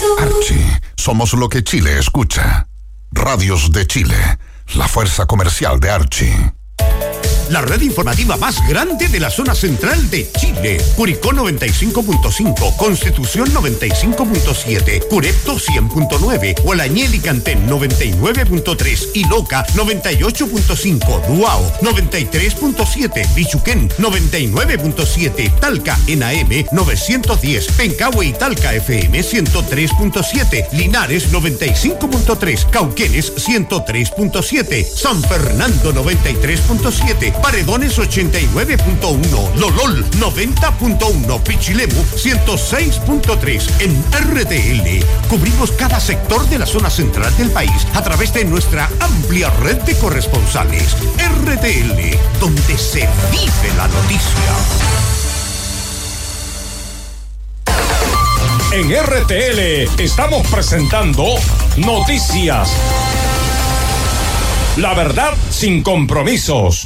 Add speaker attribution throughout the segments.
Speaker 1: Archie, somos lo que Chile escucha. Radios de Chile, la fuerza comercial de Archie.
Speaker 2: La red informativa más grande de la zona central de Chile. Curicó 95.5, Constitución 95.7, Curepto 100.9, Gualañel y Cantén 99.3 y Loca 98.5, Duao 93.7, Bichuquén 99.7, Talca en AM 910, Pencahue y Talca FM 103.7, Linares 95.3, Cauquenes 103.7, San Fernando 93.7, Paredones 89.1, Lolol 90.1, Pichilemu 106.3. En RTL cubrimos cada sector de la zona central del país a través de nuestra amplia red de corresponsales. RTL, donde se vive la noticia.
Speaker 3: En RTL estamos presentando Noticias. La verdad sin compromisos.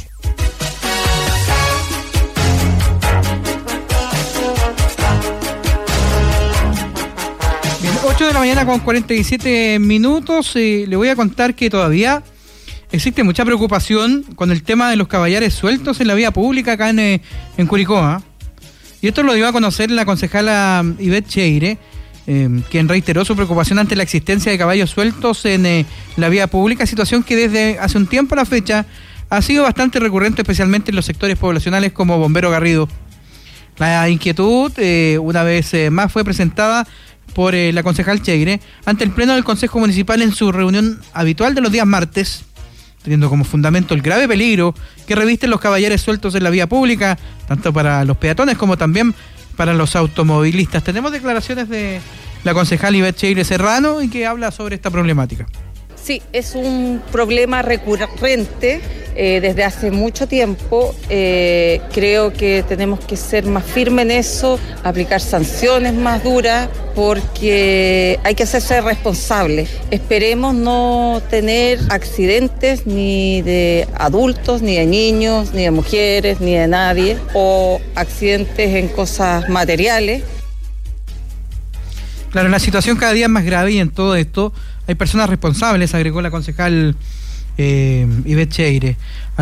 Speaker 4: 8 de la mañana con 47 minutos. Le voy a contar que todavía existe mucha preocupación con el tema de los caballares sueltos en la vía pública acá en Curicó. Y esto lo dio a conocer la concejala Ivette Cheire, quien reiteró su preocupación ante la existencia de caballos sueltos en la vía pública, situación que desde hace un tiempo a la fecha ha sido bastante recurrente, especialmente en los sectores poblacionales como Bombero Garrido. La inquietud, una vez más, fue presentada por la concejal Cheire ante el Pleno del Consejo Municipal en su reunión habitual de los días martes, teniendo como fundamento el grave peligro que revisten los caballares sueltos en la vía pública, tanto para los peatones como también para los automovilistas. Tenemos declaraciones de la concejal Ivette Cheire Serrano y que habla sobre esta problemática.
Speaker 5: Sí, es un problema recurrente desde hace mucho tiempo. Creo que tenemos que ser más firmes en eso, aplicar sanciones más duras, porque hay que hacerse responsable. Esperemos no tener accidentes ni de adultos, ni de niños, ni de mujeres, ni de nadie, o accidentes en cosas materiales.
Speaker 4: Claro, la situación cada día es más grave y en todo esto hay personas responsables, agregó la concejal Ivette Cheire,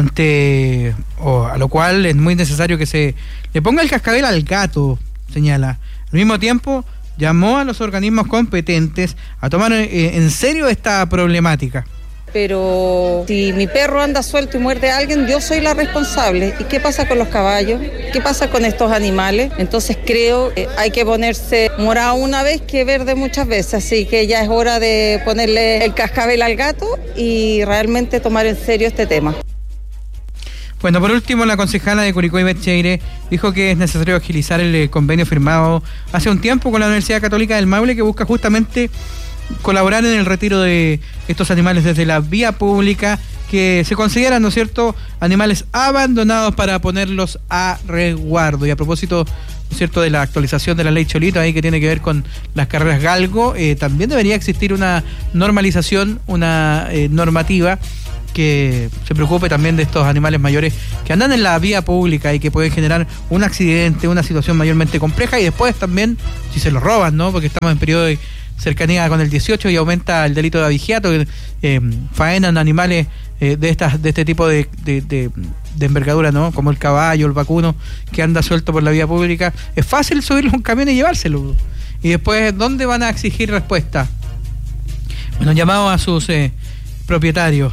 Speaker 4: a lo cual es muy necesario que se le ponga el cascabel al gato, señala. Al mismo tiempo, llamó a los organismos competentes a tomar en serio esta problemática.
Speaker 5: Pero si mi perro anda suelto y muerde a alguien, yo soy la responsable. ¿Y qué pasa con los caballos? ¿Qué pasa con estos animales? Entonces creo que hay que ponerse morado una vez que verde muchas veces. Así que ya es hora de ponerle el cascabel al gato y realmente tomar en serio este tema.
Speaker 4: Bueno, por último, la concejala de Curicó, Ivette Cheire, dijo que es necesario agilizar el convenio firmado hace un tiempo con la Universidad Católica del Maule, que busca justamente colaborar en el retiro de estos animales desde la vía pública, que se consideran, ¿no es cierto?, animales abandonados, para ponerlos a resguardo. Y a propósito, ¿no es cierto?, de la actualización de la ley Cholito, ahí que tiene que ver con las carreras galgo, también debería existir una normalización, una normativa que se preocupe también de estos animales mayores que andan en la vía pública y que pueden generar un accidente, una situación mayormente compleja, y después también si se los roban, ¿no?, porque estamos en periodo de cercanía con el 18 y aumenta el delito de abigeato, faenan animales de este tipo de envergadura, ¿no?, como el caballo, el vacuno que anda suelto por la vía pública. Es fácil subirlo a un camión y llevárselo, y después ¿dónde van a exigir respuesta? Bueno, llamado a sus propietarios.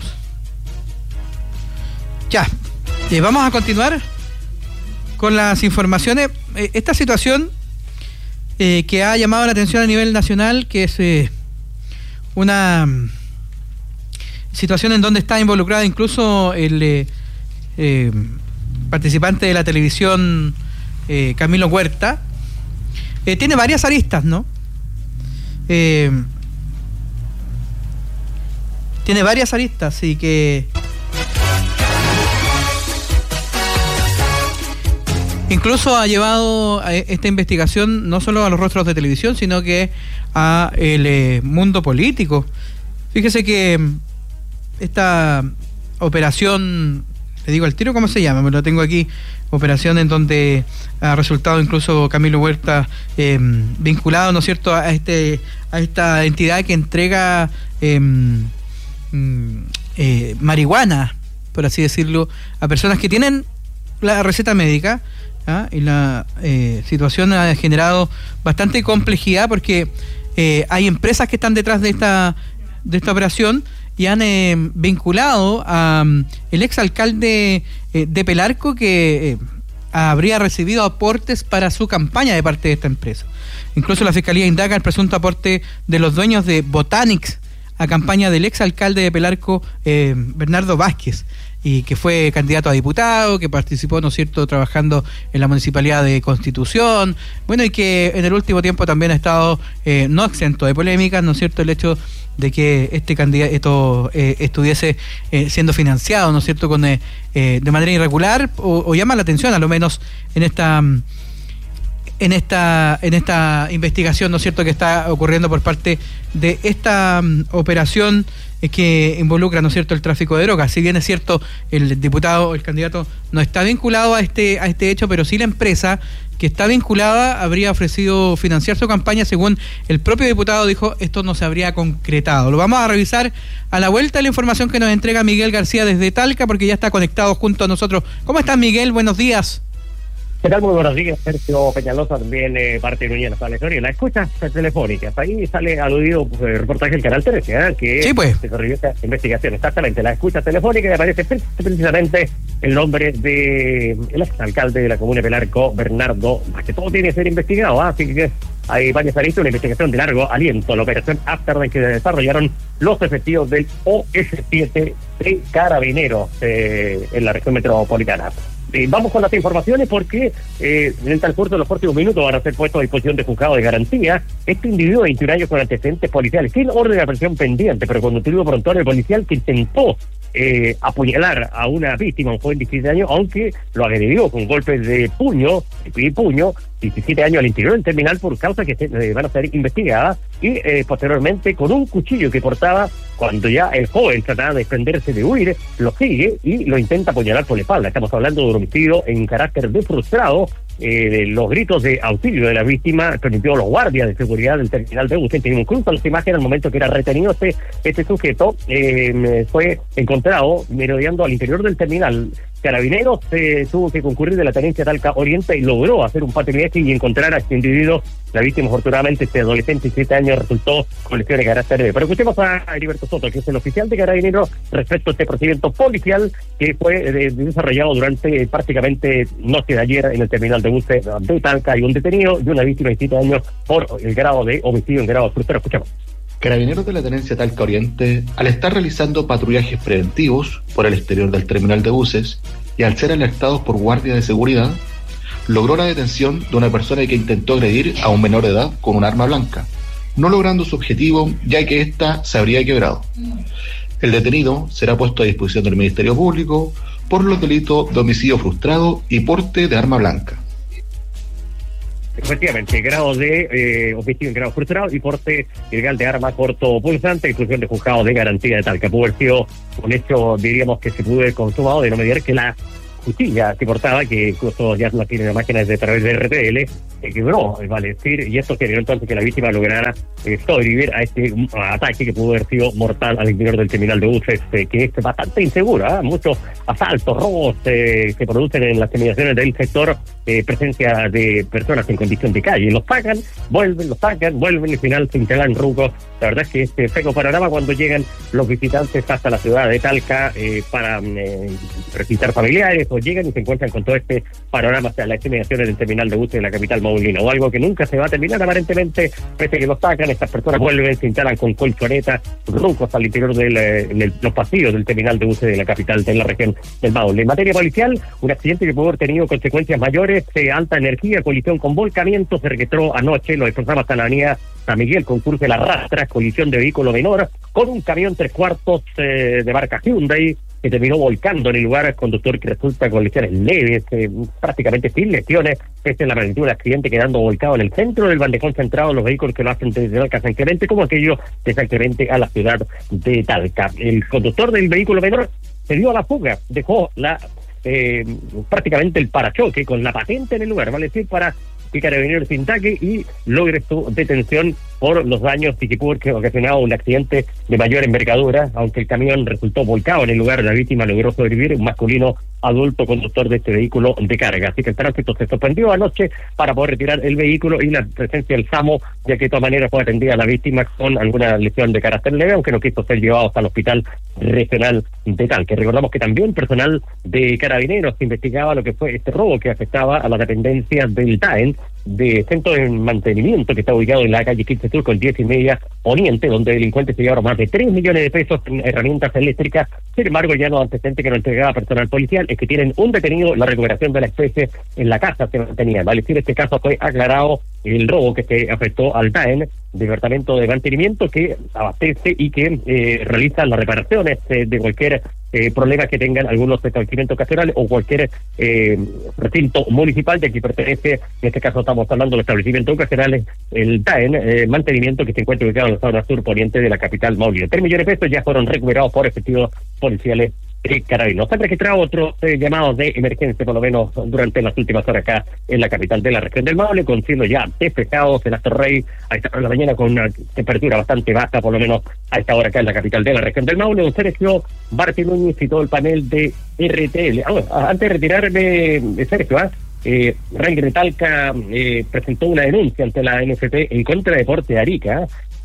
Speaker 4: Ya, vamos a continuar con las informaciones. Esta situación que ha llamado la atención a nivel nacional, que es una situación en donde está involucrado incluso el participante de la televisión, Camilo Huerta, tiene varias aristas, ¿no? Tiene varias aristas y que incluso ha llevado a esta investigación no solo a los rostros de televisión, sino que a el mundo político. Fíjese que esta operación le digo al tiro cómo se llama, me lo tengo aquí, operación en donde ha resultado incluso Camilo Huerta vinculado, ¿no es cierto?, a esta entidad que entrega marihuana, por así decirlo, a personas que tienen la receta médica, ¿ah? Y la situación ha generado bastante complejidad porque hay empresas que están detrás de esta operación y han vinculado a el exalcalde de Pelarco que habría recibido aportes para su campaña de parte de esta empresa. Incluso la Fiscalía indaga el presunto aporte de los dueños de Botanix a campaña del exalcalde de Pelarco, Bernardo Vázquez, y que fue candidato a diputado, que participó, ¿no es cierto?, trabajando en la Municipalidad de Constitución, bueno, y que en el último tiempo también ha estado no exento de polémicas, ¿no es cierto?, el hecho de que este candidato estuviese siendo financiado, ¿no es cierto?, con de manera irregular, o llama la atención, a lo menos en esta investigación, ¿no es cierto?, que está ocurriendo por parte de esta operación que involucra, ¿no es cierto?, el tráfico de drogas. Si bien es cierto, el diputado, el candidato, no está vinculado a este hecho, pero sí la empresa que está vinculada habría ofrecido financiar su campaña. Según el propio diputado dijo, esto no se habría concretado. Lo vamos a revisar a la vuelta de la información que nos entrega Miguel García desde Talca, porque ya está conectado junto a nosotros. ¿Cómo estás, Miguel? Buenos días.
Speaker 6: ¿Qué tal? Muy buenos días, Sergio Peñalosa, también parte de Núñez Alesorio. La escucha telefónica, ahí sale aludido el reportaje del Canal 13, que
Speaker 4: sí, pues,
Speaker 6: se corrigió esta investigación. Exactamente, la escucha telefónica, y aparece precisamente el nombre de el exalcalde de la comuna de Pelarco, Bernardo, que todo tiene que ser investigado, así que hay varias aristas, una investigación de largo aliento. La operación After que desarrollaron los efectivos del OS7 de Carabineros en la región metropolitana. Vamos con las informaciones porque en el transcurso de los próximos minutos van a ser puestos a disposición de juzgado de garantía este individuo de 21 años con antecedentes policiales, sin orden de aprehensión pendiente, pero con motivo prontuario policial, que intentó apuñalar a una víctima, un joven de 17 años, aunque lo agredió con golpes de puño, 17 años al interior del terminal, por causa que van a ser investigadas, y posteriormente con un cuchillo que portaba cuando ya el joven trataba de desprenderse de huir, lo sigue y lo intenta apuñalar por la espalda. Estamos hablando de un homicidio en carácter de frustrado. Los gritos de auxilio de la víctima permitió a los guardias de seguridad del terminal de buses. Tenemos incluso las imágenes al momento que era retenido este sujeto. Fue encontrado merodeando al interior del terminal. Carabineros tuvo que concurrir de la tenencia Talca Oriente y logró hacer un patrullaje y encontrar a este individuo. La víctima, afortunadamente, este adolescente de 7 años, resultó con lesiones de carácter leve. Pero escuchemos a Heriberto Soto, que es el oficial de Carabineros, respecto a este procedimiento policial que fue desarrollado durante prácticamente noche de ayer en el terminal de buses de Talca. Hay un detenido y una víctima de 7 años por el grado de homicidio en grado de frustración. Escuchamos.
Speaker 7: Carabineros de la Tenencia Talca Oriente, al estar realizando patrullajes preventivos por el exterior del terminal de buses y al ser alertados por guardias de seguridad, logró la detención de una persona que intentó agredir a un menor de edad con un arma blanca, no logrando su objetivo, ya que ésta se habría quebrado. El detenido será puesto a disposición del Ministerio Público por los delitos de homicidio frustrado y porte de arma blanca.
Speaker 6: Efectivamente, grado de homicidio en grado frustrado y porte ilegal de arma corto punzante, inclusión de juzgado de garantía de Talca. Pudo haber sido un hecho, diríamos, que se pudo haber consumado de no mediar que la cuchilla que portaba, que incluso ya no tiene imágenes de través de RTL, quebró, vale decir, y esto generó entonces que la víctima lograra sobrevivir a este ataque que pudo haber sido mortal al interior del terminal de buses, que es bastante inseguro. Muchos asaltos, robos se producen en las terminaciones del sector, presencia de personas en condición de calle, los sacan, vuelven, los sacan, vuelven y al final se instalan rucos. La verdad es que este feo panorama cuando llegan los visitantes hasta la ciudad de Talca para visitar familiares, o llegan y se encuentran con todo este panorama hasta las terminaciones del terminal de buses de la capital maulina, o algo que nunca se va a terminar aparentemente, pese a que los sacan, estas personas vuelven, se instalan con colchonetas, rucos al interior de los pasillos del terminal de buses de la capital de la región del Maule. En materia policial, un accidente que pudo haber tenido consecuencias mayores, alta energía, colisión con volcamiento, se registró anoche, lo desplazamos hasta la avenida San Miguel, concurso de la Rastra, colisión de vehículo menor con un camión 3/4 de marca Hyundai, que terminó volcando en el lugar, conductor que resulta con lesiones leves, prácticamente sin lesiones, esta es la magnitud del accidente, quedando volcado en el centro del bandejón centrado los vehículos que lo hacen desde Talca a San Clemente, como aquello de San Clemente a la ciudad de Talca. El conductor del vehículo menor se dio a la fuga, dejó prácticamente el parachoque con la patente en el lugar, vale decir, para que Carabineros se indague y logre su detención por los daños que pudo haber ocasionado un accidente de mayor envergadura, aunque el camión resultó volcado en el lugar. La víctima logró sobrevivir, un masculino adulto conductor de este vehículo de carga. Así que el tránsito se suspendió anoche para poder retirar el vehículo y la presencia del SAMU, ya que de todas maneras fue atendida a la víctima con alguna lesión de carácter leve, aunque no quiso ser llevado hasta el hospital regional de Talca. Recordamos que también personal de Carabineros investigaba lo que fue este robo que afectaba a las dependencias del TAEN, de centro de mantenimiento que está ubicado en la calle 15 Sur con 10:30 Poniente, donde delincuentes se llevaron más de 3 millones de pesos en herramientas eléctricas. Sin embargo, ya los antecedentes que nos entregaba personal policial es que tienen un detenido. La recuperación de la especie en la casa se mantenía. Vale decir, este caso fue aclarado, el robo que se afectó al TAEN, Departamento de Mantenimiento, que abastece y que realiza las reparaciones de cualquier problema que tengan algunos establecimientos ocasionales o cualquier recinto municipal. De aquí pertenece, en este caso estamos hablando de establecimientos ocasionales, el TAEN, mantenimiento, que se encuentra ubicado en la zona sur poniente de la capital Maule. 3 millones de pesos ya fueron recuperados por efectivos policiales Carabineros. Se han registrado otros llamados de emergencia, por lo menos durante las últimas horas acá en la capital de la región del Maule, con cielo ya despejado en Asterrey a esta hora de la mañana, con una temperatura bastante baja, por lo menos a esta hora acá en la capital de la región del Maule. Don Sergio Barti Núñez y todo el panel de RTL. Antes de retirarme, Sergio, Ranger de Talca presentó una denuncia ante la NFP en contra de Deporte de Arica,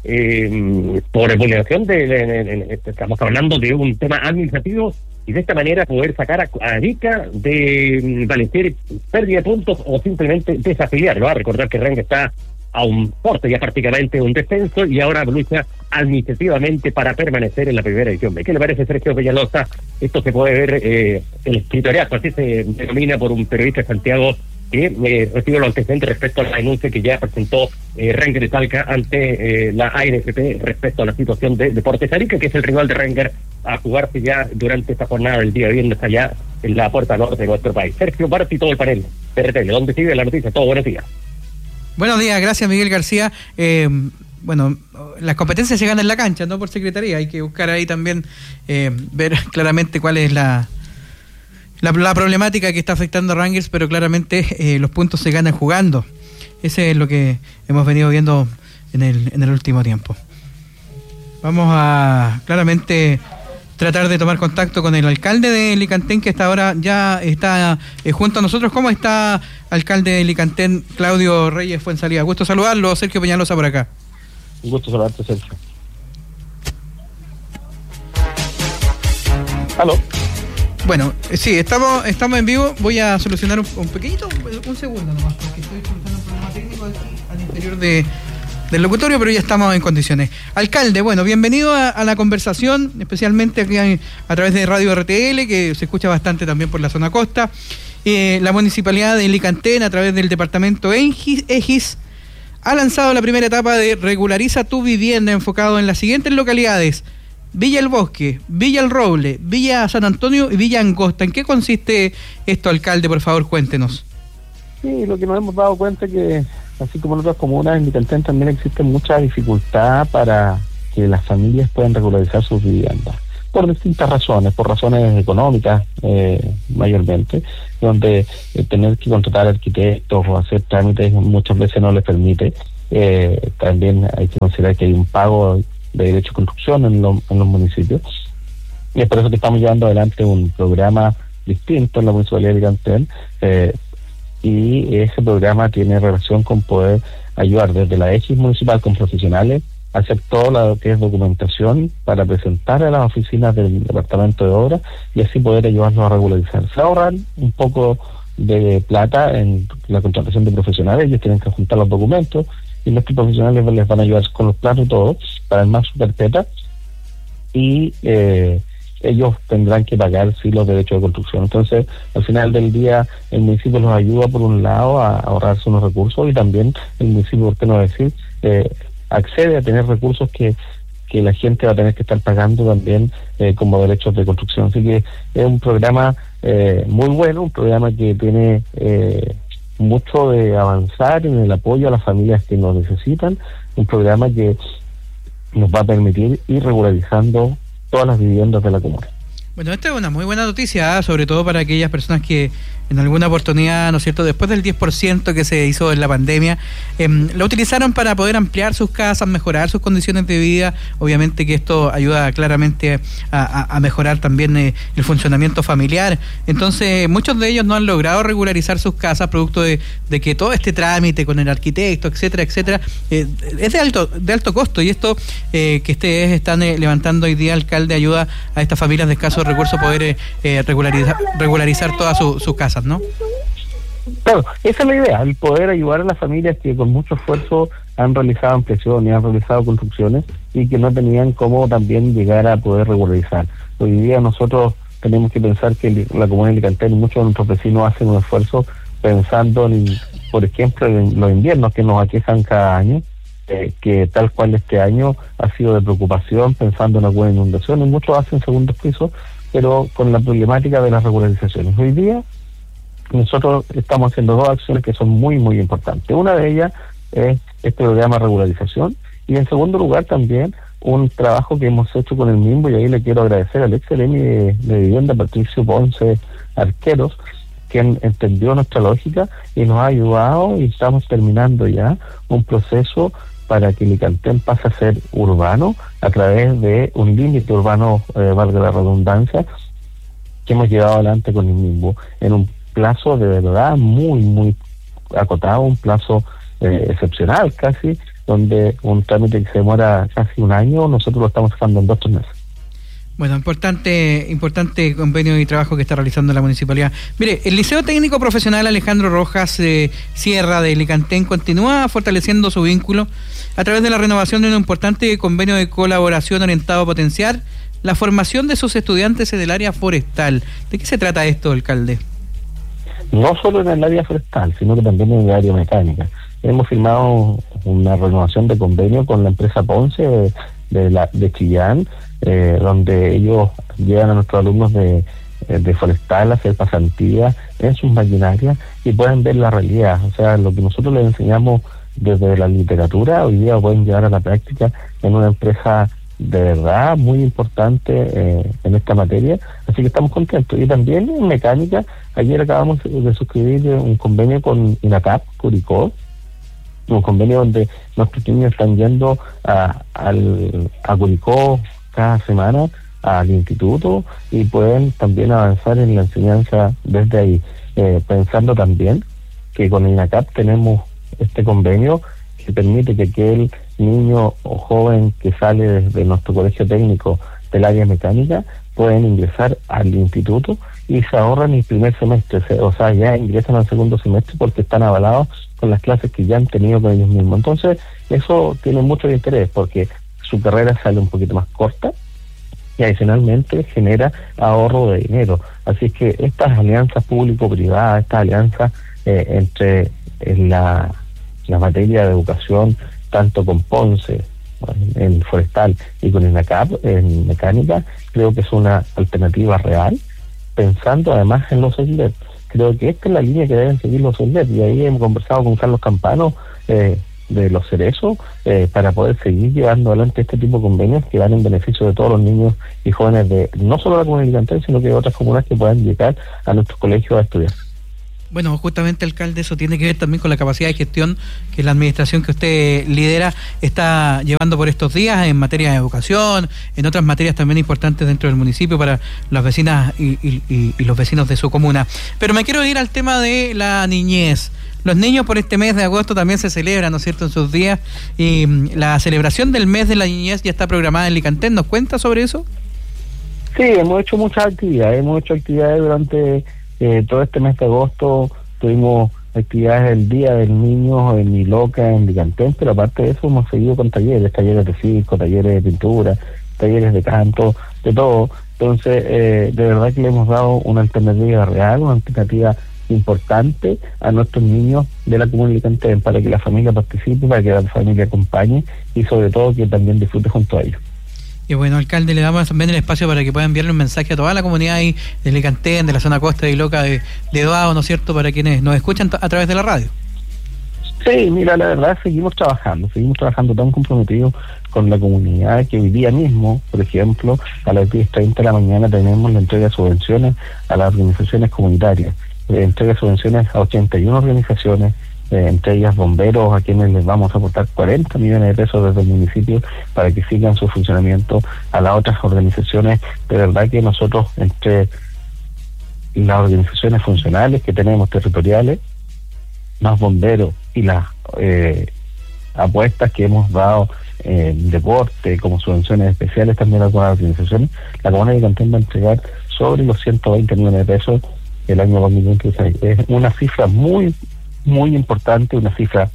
Speaker 6: por vulneración estamos hablando de un tema administrativo, y de esta manera poder sacar a Arica de valer pérdida de puntos o simplemente desafiliarlo. Recordar que Renga está a un porte, ya prácticamente un descenso, y ahora lucha administrativamente para permanecer en la primera división. ¿Qué le parece, Sergio Peñalosa? Esto se puede ver, el escritoriato, así se denomina por un periodista de Santiago, que recibió los antecedentes respecto a la denuncia que ya presentó Ranger de Talca ante la ANFP respecto a la situación de Deportes Arica, que es el rival de Ranger a jugarse ya durante esta jornada del día viernes allá en la puerta norte de nuestro país. Sergio Barti y todo el panel de RTL, donde sigue la noticia. Todo buenos días.
Speaker 4: Buenos días, gracias Miguel García. Bueno, las competencias se ganan en la cancha, no por secretaría. Hay que buscar ahí también, ver claramente cuál es la problemática que está afectando a Rangers, pero claramente los puntos se ganan jugando. Ese es lo que hemos venido viendo en el último tiempo. Vamos a claramente tratar de tomar contacto con el alcalde de Licantén, que hasta ahora ya está junto a nosotros. ¿Cómo está, alcalde de Licantén, Claudio Reyes Fuenzalía? Gusto saludarlo, Sergio Peñalosa por acá.
Speaker 8: Un gusto saludarte, Sergio. ¿Aló?
Speaker 4: Bueno, sí, estamos en vivo. Voy a solucionar un pequeñito, un segundo nomás, porque estoy solucionando un problema técnico aquí al interior del locutorio, pero ya estamos en condiciones. Alcalde, bueno, bienvenido a la conversación, especialmente aquí a través de Radio RTL, que se escucha bastante también por la zona costa. La Municipalidad de Licantén, a través del Departamento EGIS, ha lanzado la primera etapa de Regulariza tu Vivienda, enfocado en las siguientes localidades: Villa El Bosque, Villa El Roble, Villa San Antonio y Villa Angosta. ¿En qué consiste esto, alcalde? Por favor, cuéntenos.
Speaker 8: Sí, lo que nos hemos dado cuenta es que, así como en otras comunas, en Licantén también existe mucha dificultad para que las familias puedan regularizar sus viviendas, por distintas razones, por razones económicas mayormente, donde tener que contratar arquitectos o hacer trámites muchas veces no les permite. También hay que considerar que hay un pago de derecho de construcción en los municipios, y es por eso que estamos llevando adelante un programa distinto en la Municipalidad de Licantén, y ese programa tiene relación con poder ayudar desde la EGIS municipal con profesionales a hacer todo lo que es documentación para presentar a las oficinas del Departamento de Obras y así poder ayudarlos a regularizar. Se ahorran un poco de plata en la contratación de profesionales. Ellos tienen que juntar los documentos y nuestros profesionales les van a ayudar con los planos y todo para armar su carpeta, y ellos tendrán que pagar los derechos de construcción. Entonces, al final del día, el municipio los ayuda por un lado a ahorrarse unos recursos, y también el municipio, por qué no decir, accede a tener recursos que la gente va a tener que estar pagando también como derechos de construcción. Así que es un programa muy bueno, un programa que tiene mucho de avanzar en el apoyo a las familias que nos necesitan, un programa que nos va a permitir ir regularizando todas las viviendas de la comuna.
Speaker 4: Bueno, esta es una muy buena noticia, sobre todo para aquellas personas que en alguna oportunidad, ¿no es cierto?, después del 10% que se hizo en la pandemia, lo utilizaron para poder ampliar sus casas, mejorar sus condiciones de vida. Obviamente que esto ayuda claramente a mejorar también el funcionamiento familiar. Entonces, muchos de ellos no han logrado regularizar sus casas, producto de que todo este trámite con el arquitecto, etcétera, etcétera, es de alto costo. Y esto que ustedes están levantando hoy día, alcalde, ayuda a estas familias de escasos recursos poder regularizar todas sus casas, ¿no?
Speaker 8: Claro, esa es la idea, el poder ayudar a las familias que con mucho esfuerzo han realizado ampliaciones, han realizado construcciones y que no tenían cómo también llegar a poder regularizar. Hoy día nosotros tenemos que pensar que la Comuna de Alicantén y muchos de nuestros vecinos hacen un esfuerzo pensando en, por ejemplo, en los inviernos que nos aquejan cada año, que tal cual este año ha sido de preocupación pensando en alguna inundación, y muchos hacen segundos pisos, pero con la problemática de las regularizaciones. Hoy día nosotros estamos haciendo dos acciones que son muy, muy importantes. Una de ellas es este programa de regularización, y en segundo lugar también un trabajo que hemos hecho con el MIMBO, y ahí le quiero agradecer al ex Seremi de Vivienda, Patricio Ponce Arqueros, que entendió nuestra lógica y nos ha ayudado, y estamos terminando ya un proceso para que Alicantén pase a ser urbano a través de un límite urbano, valga la redundancia, que hemos llevado adelante con el MIMBO en un plazo de verdad muy, muy acotado, un plazo excepcional casi, donde un trámite que se demora casi un año, nosotros lo estamos sacando en 2 meses.
Speaker 4: Bueno, importante convenio y trabajo que está realizando la municipalidad. Mire, el Liceo Técnico Profesional Alejandro Rojas Sierra de Alicantén continúa fortaleciendo su vínculo a través de la renovación de un importante convenio de colaboración orientado a potenciar la formación de sus estudiantes en el área forestal. ¿De qué se trata esto, alcalde?
Speaker 8: No solo en el área forestal, sino que también en el área mecánica. Hemos firmado una renovación de convenio con la empresa Ponce de Chillán, donde ellos llevan a nuestros alumnos de forestal a hacer pasantías en sus maquinarias y pueden ver la realidad. O sea, lo que nosotros les enseñamos desde la literatura, hoy día pueden llevar a la práctica en una empresa de verdad muy importante en esta materia, así que estamos contentos. Y también en mecánica, ayer acabamos de suscribir un convenio con INACAP, Curicó, un convenio donde nuestros niños están yendo a Curicó cada semana al instituto y pueden también avanzar en la enseñanza desde ahí, pensando también que con INACAP tenemos este convenio que permite que aquel niño o joven que sale desde nuestro colegio técnico del área mecánica pueden ingresar al instituto y se ahorran el primer semestre, o sea, ya ingresan al segundo semestre porque están avalados con las clases que ya han tenido con ellos mismos. Entonces, eso tiene mucho interés porque su carrera sale un poquito más corta y adicionalmente genera ahorro de dinero. Así que estas alianzas público-privadas, estas alianzas entre la materia de educación, tanto con Ponce en forestal y con INACAP en mecánica, creo que es una alternativa real, pensando además en los OSDEP. Creo que esta es la línea que deben seguir los OSDEP, y ahí hemos conversado con Carlos Campano de Los Cerezos para poder seguir llevando adelante este tipo de convenios que van en beneficio de todos los niños y jóvenes de no solo la Comuna de Alicantén, sino que de otras comunas que puedan llegar a nuestros colegios a estudiar.
Speaker 4: Bueno, justamente, alcalde, eso tiene que ver también con la capacidad de gestión que la administración que usted lidera está llevando por estos días en materia de educación, en otras materias también importantes dentro del municipio para las vecinas y los vecinos de su comuna. Pero me quiero ir al tema de la niñez. Los niños por este mes de agosto también se celebran, ¿no es cierto?, en sus días, y la celebración del mes de la niñez ya está programada en Alicantén. ¿Nos cuenta sobre eso?
Speaker 8: Sí, hemos hecho muchas actividades, durante todo este mes de agosto. Tuvimos actividades el Día del Niño en Iloca, en Alicantén, pero aparte de eso hemos seguido con talleres de circo, talleres de pintura, talleres de canto, de todo. Entonces, de verdad que le hemos dado una alternativa real, una alternativa importante a nuestros niños de la Comuna de Alicantén, para que la familia participe, para que la familia acompañe y sobre todo que también disfrute junto a ellos.
Speaker 4: Y bueno, alcalde, le damos también el espacio para que pueda enviarle un mensaje a toda la comunidad ahí de Alicantén, de la zona costa de Iloca, de Doao, ¿no es cierto?, para quienes nos escuchan a través de la radio.
Speaker 8: Sí, mira, la verdad seguimos trabajando tan comprometidos con la comunidad que hoy día mismo, por ejemplo, a las 10:30 de la mañana tenemos la entrega de subvenciones a las organizaciones comunitarias, entrega de subvenciones a 81 organizaciones, entre ellas bomberos, a quienes les vamos a aportar 40 millones de pesos desde el municipio para que sigan su funcionamiento. A las otras organizaciones, de verdad que nosotros, entre las organizaciones funcionales que tenemos territoriales, más bomberos y las apuestas que hemos dado en deporte, como subvenciones especiales también a algunas organizaciones, la Comuna de Licantén va a entregar sobre los 120 millones de pesos el año 2026. Es una cifra muy importante, una cifra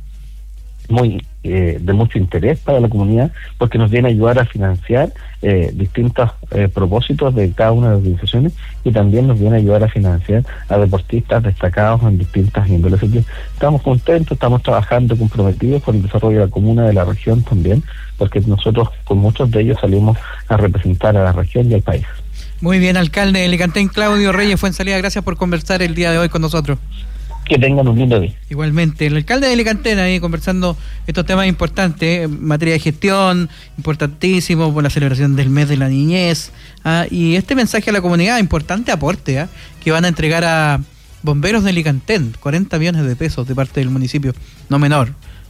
Speaker 8: muy de mucho interés para la comunidad, porque nos viene a ayudar a financiar distintos propósitos de cada una de las organizaciones, y también nos viene a ayudar a financiar a deportistas destacados en distintas índoles. Así que estamos contentos, estamos trabajando comprometidos con el desarrollo de la comuna, de la región también, porque nosotros con muchos de ellos salimos a representar a la región y al país.
Speaker 4: Muy bien, alcalde de Licantén, Claudio Reyes Fuenzalía, gracias por conversar el día de hoy con nosotros.
Speaker 8: Que tengan un lindo día.
Speaker 4: Igualmente, el alcalde de Licantén ahí conversando estos temas importantes, en materia de gestión, importantísimo por la celebración del mes de la niñez, y este mensaje a la comunidad, importante aporte, que van a entregar a bomberos de Licantén, 40 millones de pesos de parte del municipio, no menor.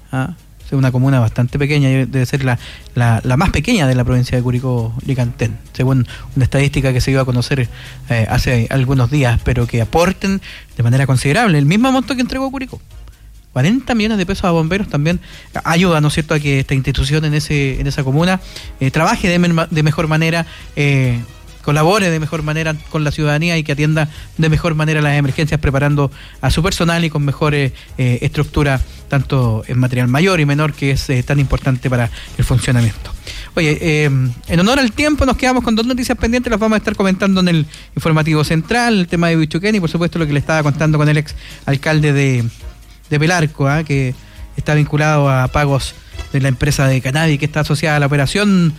Speaker 4: Es una comuna bastante pequeña, debe ser la más pequeña de la provincia de Curicó, Licantén, según una estadística que se iba a conocer hace algunos días, pero que aporten de manera considerable el mismo monto que entregó Curicó. 40 millones de pesos a bomberos también ayuda, ¿no es cierto?, a que esta institución en esa comuna trabaje de mejor manera, colabore de mejor manera con la ciudadanía y que atienda de mejor manera las emergencias, preparando a su personal y con mejor estructura, tanto en material mayor y menor, que es tan importante para el funcionamiento. Oye, en honor al tiempo nos quedamos con dos noticias pendientes, las vamos a estar comentando en el informativo central, el tema de Huichuquén y por supuesto lo que le estaba contando con el ex alcalde de Pelarco, que está vinculado a pagos de la empresa de cannabis que está asociada a la operación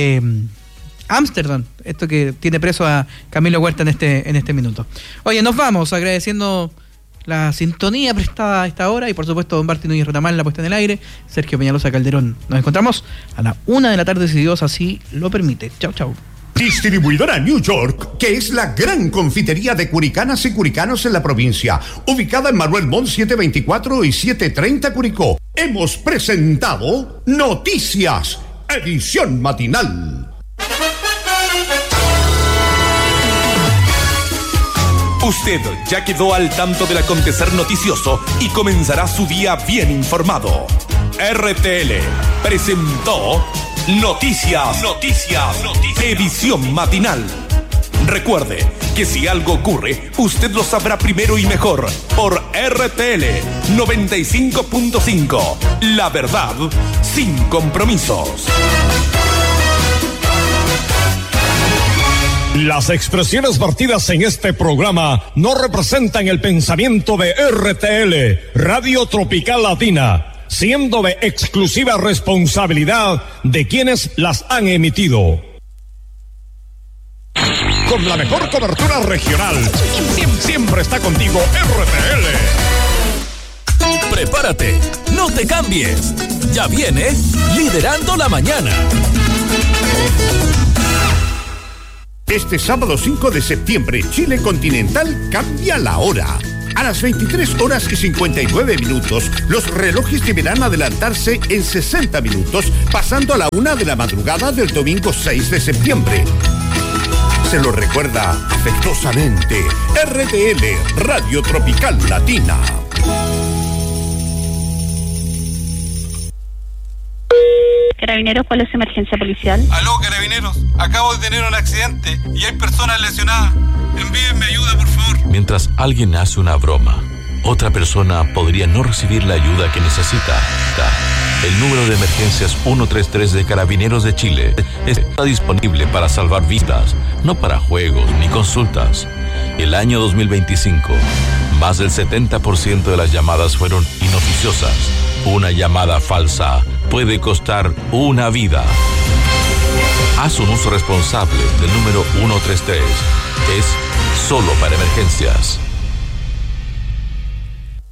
Speaker 4: Ámsterdam, esto que tiene preso a Camilo Huerta en este minuto. Oye, nos vamos agradeciendo la sintonía prestada a esta hora y por supuesto don Barty Núñez Retamal, la puesta en el aire, Sergio Peñalosa Calderón. Nos encontramos a la 1 de la tarde si Dios así lo permite. Chau, chau.
Speaker 2: Distribuidora New York, que es la gran confitería de curicanas y curicanos en la provincia, ubicada en Manuel Montt 724 y 730 Curicó. Hemos presentado Noticias, edición matinal. Usted ya quedó al tanto del acontecer noticioso y comenzará su día bien informado. RTL presentó Noticias, edición matinal. Recuerde que si algo ocurre, usted lo sabrá primero y mejor por RTL 95.5. La verdad sin compromisos.
Speaker 3: Las expresiones vertidas en este programa no representan el pensamiento de RTL, Radio Tropical Latina, siendo de exclusiva responsabilidad de quienes las han emitido. Con la mejor cobertura regional, siempre está contigo RTL.
Speaker 9: Prepárate, no te cambies. Ya viene Liderando la Mañana.
Speaker 2: Este sábado 5 de septiembre, Chile Continental cambia la hora. A las 23 horas y 59 minutos, los relojes deberán adelantarse en 60 minutos, pasando a la 1 de la madrugada del domingo 6 de septiembre. Se lo recuerda afectuosamente RTL, Radio Tropical Latina.
Speaker 10: Carabineros, ¿cuál es su emergencia policial?
Speaker 11: Aló, Carabineros, acabo de tener un accidente y hay personas lesionadas. Envíenme ayuda, por favor.
Speaker 12: Mientras alguien hace una broma, otra persona podría no recibir la ayuda que necesita. El número de emergencias 133 de Carabineros de Chile está disponible para salvar vidas, no para juegos ni consultas. El año 2025, más del 70% de las llamadas fueron inoficiosas. Una llamada falsa puede costar una vida. Haz un uso responsable del número 133. Es solo para emergencias.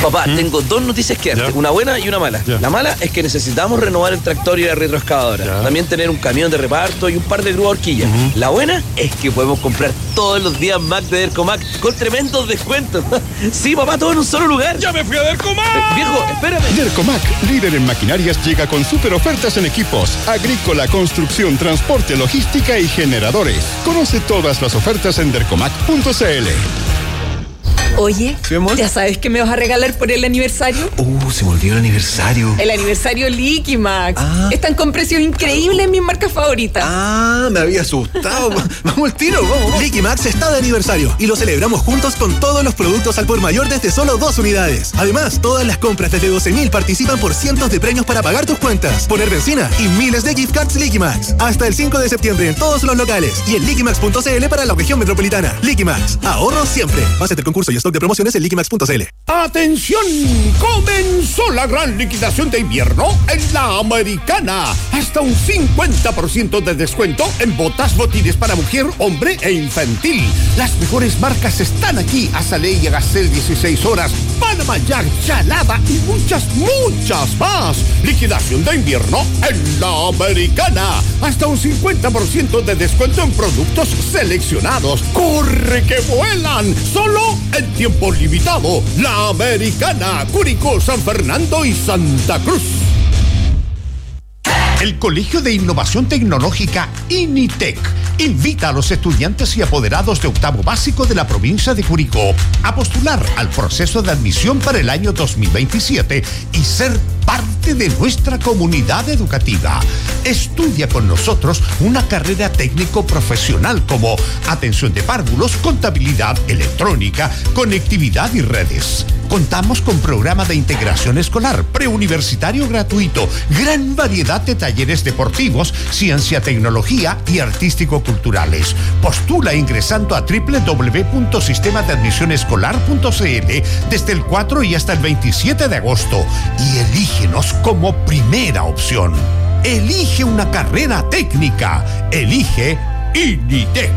Speaker 13: Papá, tengo dos noticias que darte, una buena y una mala. La mala es que necesitamos renovar el tractor y la retroexcavadora. También tener un camión de reparto y un par de grúas horquillas. La buena es que podemos comprar todos los días Mac de Dercomac con tremendos descuentos. Sí, papá, todo en un solo lugar.
Speaker 14: ¡Ya me fui a Dercomac!
Speaker 13: Viejo, espérame.
Speaker 15: Dercomac, líder en maquinarias, llega con super ofertas en equipos, agrícola, construcción, transporte, logística y generadores. Conoce todas las ofertas en dercomac.cl.
Speaker 16: Oye, ¿ya sabes qué me vas a regalar por el aniversario?
Speaker 17: Se me olvidó el aniversario.
Speaker 16: El aniversario Liquimax. Están con precios increíbles en mis marcas favoritas.
Speaker 17: Me había asustado. Vamos al tiro, vamos. Liquimax está de aniversario y lo celebramos juntos con todos los productos al por mayor desde solo 2 unidades. Además, todas las compras desde 12.000 participan por cientos de premios para pagar tus cuentas, poner benzina y miles de gift cards Liquimax. Hasta el 5 de septiembre en todos los locales y en liquimax.cl para la región metropolitana. Liquimax, ahorro siempre. Base del concurso y stock de promociones en liquimax.cl.
Speaker 2: ¡Atención! Comenzó la gran liquidación de invierno en La Americana. Hasta un 50% de descuento en botas, botines para mujer, hombre e infantil. Las mejores marcas están aquí. Azalea y Agacel 16 horas, Panama Jack, Chalada y muchas más. Liquidación de invierno en La Americana. Hasta un 50% de descuento en productos seleccionados. ¡Corre que vuelan! Solo en tiempo limitado. La Americana, Curicó, San Fernando y Santa Cruz. El Colegio de Innovación Tecnológica INITEC invita a los estudiantes y apoderados de octavo básico de la provincia de Curicó a postular al proceso de admisión para el año 2027 y ser parte de nuestra comunidad educativa. Estudia con nosotros una carrera técnico-profesional como atención de párvulos, contabilidad electrónica, conectividad y redes. Contamos con programa de integración escolar, preuniversitario gratuito, gran variedad de talleres deportivos, ciencia, tecnología y artístico-culturales. Postula ingresando a www.sistemadeadmisionescolar.cl desde el 4 y hasta el 27 de agosto y elígenos como primera opción. Elige una carrera técnica. Elige INITEC.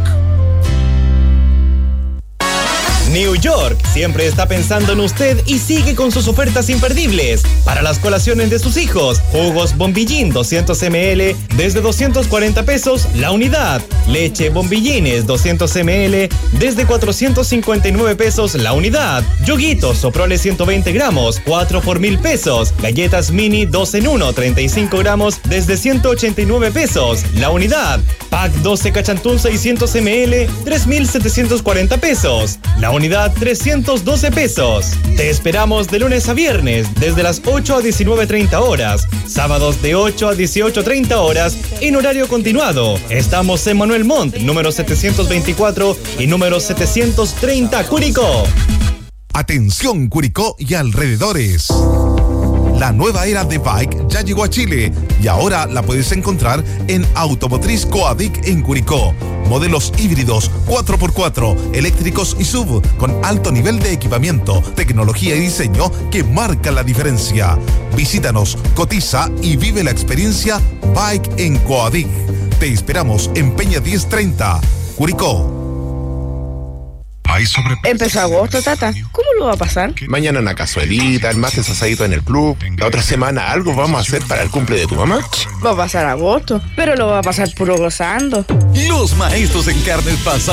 Speaker 18: New York siempre está pensando en usted y sigue con sus ofertas imperdibles para las colaciones de sus hijos. Jugos Bombillín 200 ml desde 240 pesos la unidad. Leche Bombillines 200 ml desde 459 pesos la unidad. Yoguitos Soprole 120 gramos 4 por 1,000 pesos. Galletas Mini 2 en 1 35 gramos desde 189 pesos la unidad. Pack 12 Cachantún 600 ml 3,740 pesos. La unidad 312 pesos. Te esperamos de lunes a viernes desde las 8 a 19:30 horas. Sábados de 8 a 18:30 horas en horario continuado. Estamos en Manuel Montt, número 724 y número 730 Curicó.
Speaker 19: Atención Curicó y alrededores. La nueva era de bike ya llegó a Chile y ahora la puedes encontrar en Automotriz Coadic en Curicó. Modelos híbridos 4x4, eléctricos y SUV con alto nivel de equipamiento, tecnología y diseño que marca la diferencia. Visítanos, cotiza y vive la experiencia Bike en Coadic. Te esperamos en Peña 1030, Curicó.
Speaker 20: Empezó agosto, tata. ¿Cómo lo va a pasar?
Speaker 21: Mañana una cazuelita, el martes asadito en el club. La otra semana algo vamos a hacer para el cumple de tu mamá.
Speaker 20: Va a pasar agosto, pero lo va a pasar puro gozando.
Speaker 9: Los maestros en carnes pasados